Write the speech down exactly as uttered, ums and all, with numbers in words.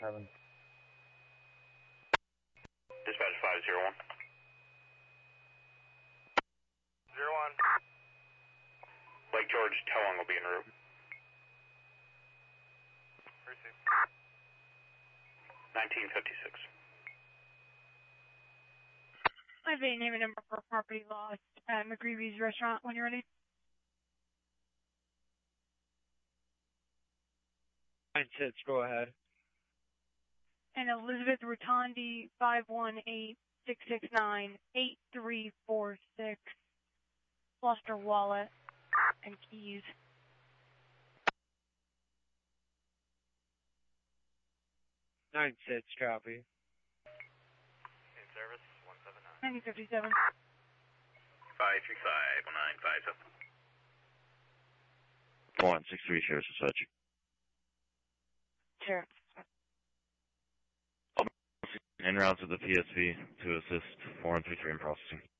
Heaven. Dispatch five zero one. Zero one. Lake George, how long will be en route? Receive. nineteen fifty-six. I have a name and number for property lost at McGreevy's restaurant when you're ready. Nine six, go ahead. And Elizabeth Rotondi, five one eight, six six nine, eight three four six. Lost her wallet and keys. Nine six, copy. In service, one seven nine. nineteen fifty-seven. five three five one nine five seven. one six three, Sheriff's Dispatch. Sheriff. En route to the P S V to assist four one three three in processing.